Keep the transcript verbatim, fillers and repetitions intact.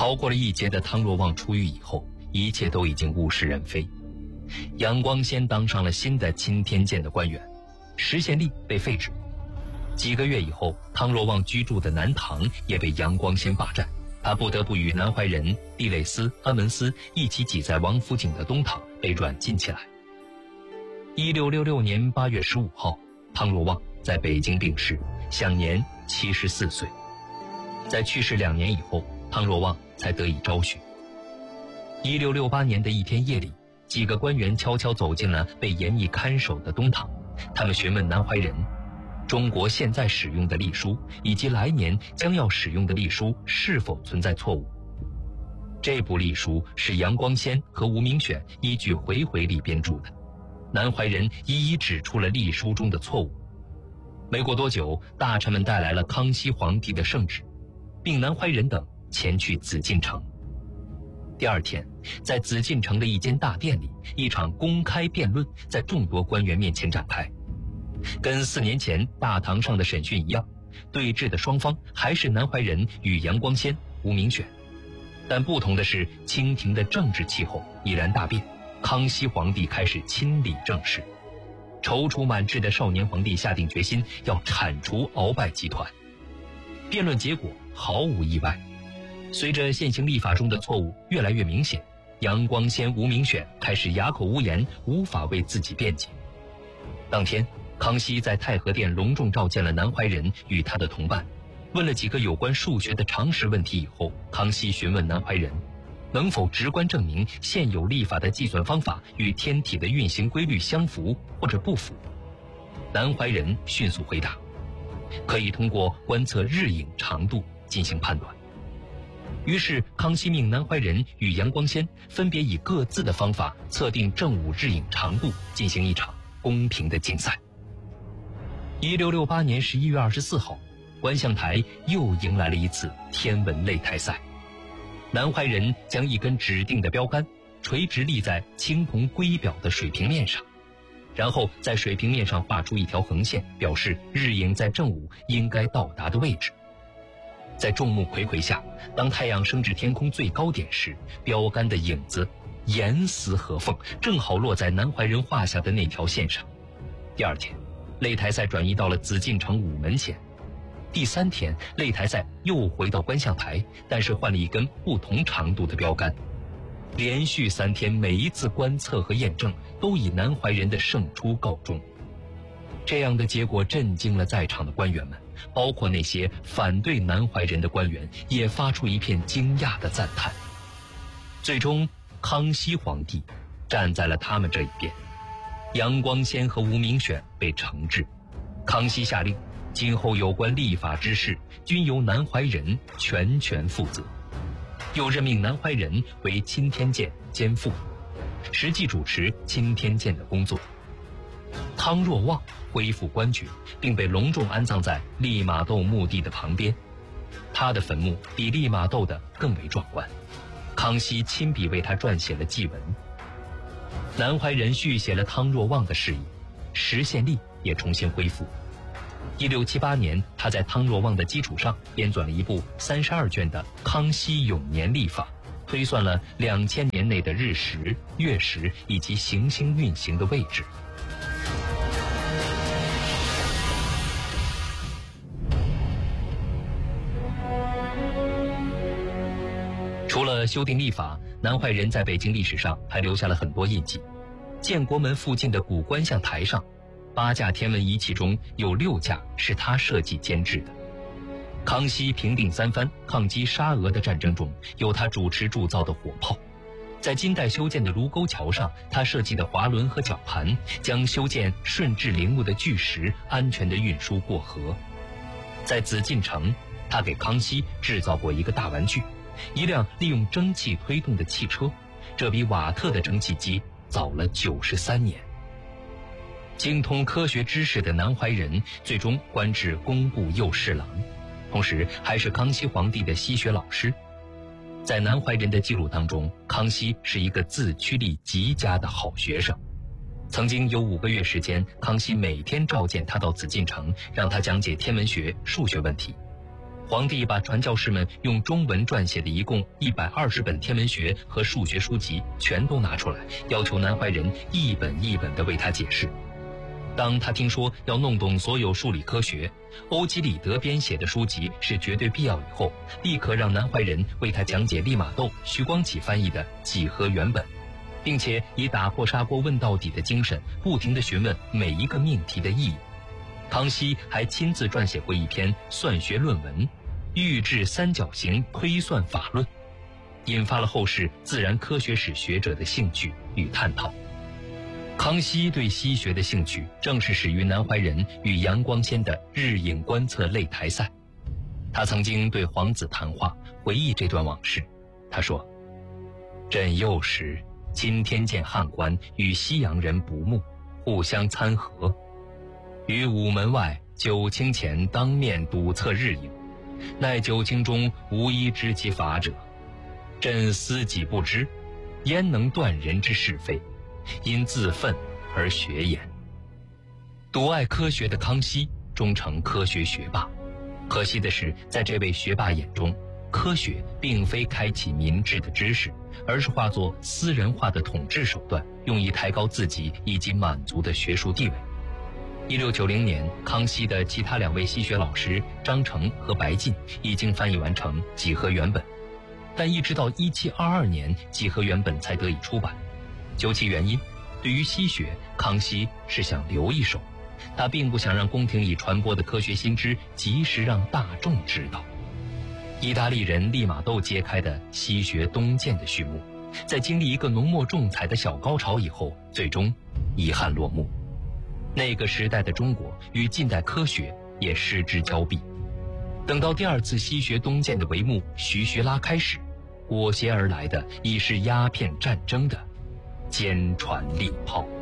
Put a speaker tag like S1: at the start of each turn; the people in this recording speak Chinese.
S1: 逃过了一劫的汤若望出狱以后，一切都已经物是人非。杨光先当上了新的钦天监的官员，实宪吏被废止。几个月以后，汤若望居住的南唐也被杨光先霸占，他不得不与南怀仁、地垒司、安文司一起挤在王府井的东堂，被软禁起来。一六六六年八月十五号，汤若望在北京病逝，享年七十四岁。在去世两年以后，汤若望才得以昭雪。一六六八年的一天夜里，几个官员悄悄走进了被严密看守的东堂，他们询问南怀仁，中国现在使用的隶书以及来年将要使用的隶书是否存在错误。这部隶书是杨光先和吴明选依据回回历编著的，南怀仁一一指出了隶书中的错误。没过多久，大臣们带来了康熙皇帝的圣旨，并南怀仁等前去紫禁城。第二天，在紫禁城的一间大殿里，一场公开辩论在众多官员面前展开。跟四年前大堂上的审讯一样，对峙的双方还是南怀仁与杨光先、吴明选。但不同的是，清廷的政治气候已然大变，康熙皇帝开始亲理政事。踌躇满志的少年皇帝下定决心要铲除鳌拜集团。辩论结果毫无意外，随着现行历法中的错误越来越明显，杨光先、吴明选开始哑口无言，无法为自己辩解。当天，康熙在太和殿隆重召见了南怀仁与他的同伴，问了几个有关数学的常识问题以后，康熙询问南怀仁能否直观证明现有历法的计算方法与天体的运行规律相符或者不符。南怀仁迅速回答，可以通过观测日影长度进行判断。于是康熙命南怀仁与杨光先分别以各自的方法测定正午日影长度，进行一场公平的竞赛。一六六八年十一月二十四号，观象台又迎来了一次天文擂台赛。南怀仁将一根指定的标杆垂直立在青铜圭表的水平面上，然后在水平面上画出一条横线，表示日影在正午应该到达的位置。在众目睽睽下，当太阳升至天空最高点时，标杆的影子严丝合缝，正好落在南怀仁画下的那条线上。第二天，擂台赛转移到了紫禁城午门前。第三天，擂台赛又回到观象台，但是换了一根不同长度的标杆。连续三天，每一次观测和验证都以南怀仁的胜出告终。这样的结果震惊了在场的官员们，包括那些反对南怀仁的官员也发出一片惊讶的赞叹。最终，康熙皇帝站在了他们这一边，杨光先和吴明选被惩治。康熙下令，今后有关立法之事均由南怀仁全权负责，又任命南怀仁为钦天监监副，实际主持钦天监的工作。汤若望恢复官爵，并被隆重安葬在利玛窦墓地的旁边。他的坟墓比利玛窦的更为壮观，康熙亲笔为他撰写了祭文。南怀仁续写了汤若望的事业，实宪吏也重新恢复。一六七八年，他在汤若望的基础上编纂了一部三十二卷的《康熙永年历法》，推算了两千年内的日食、月食以及行星运行的位置。除了修订历法，南怀仁在北京历史上还留下了很多印记。建国门附近的古观象台上，八架天文仪器中有六架是他设计监制的。康熙平定三藩、抗击沙俄的战争中，有他主持铸造的火炮。在金代修建的卢沟桥上，他设计的滑轮和绞盘将修建顺治陵墓的巨石安全地运输过河。在紫禁城，他给康熙制造过一个大玩具，一辆利用蒸汽推动的汽车，这比瓦特的蒸汽机早了九十三年。精通科学知识的南怀仁最终官至工部右侍郎，同时还是康熙皇帝的西学老师。在南怀仁的记录当中，康熙是一个自驱力极佳的好学生。曾经有五个月时间，康熙每天召见他到紫禁城，让他讲解天文学、数学问题。 皇帝把传教士们用中文撰写的一共一百二十本天文学和数学书籍全都拿出来，要求南怀仁一本一本地为他解释。当他听说要弄懂所有数理科学，欧几里得编写的书籍是绝对必要以后，立刻让南怀仁为他讲解利玛窦、徐光启翻译的《几何原本》，并且以打破砂锅问到底的精神，不停地询问每一个命题的意义。康熙还亲自撰写过一篇算学论文《预制三角形推算法论》，引发了后世自然科学史学者的兴趣与探讨。康熙对西学的兴趣正是始于南怀仁与杨光先的日影观测擂台赛。他曾经对皇子谈话，回忆这段往事。他说：“朕幼时，钦天监汉官与西洋人不睦，互相参合，于午门外九卿前当面堵测日影，奈九卿中无一知其法者。朕思己不知，焉能断人之是非？因自愤而学焉。”独爱科学的康熙终成科学学霸。可惜的是，在这位学霸眼中，科学并非开启民智的知识，而是化作私人化的统治手段，用以抬高自己以及满族的学术地位。一六九零年，康熙的其他两位西学老师张成和白晋已经翻译完成《几何原本》，但一直到一七二二年，《几何原本》才得以出版。究其原因，对于西学，康熙是想留一手，他并不想让宫廷里传播的科学新知及时让大众知道。意大利人利玛窦揭开的西学东渐的序幕，在经历一个浓墨重彩的小高潮以后，最终遗憾落幕。那个时代的中国与近代科学也失之交臂。等到第二次西学东渐的帷幕徐徐拉开时，裹挟而来的已是鸦片战争的坚船利炮。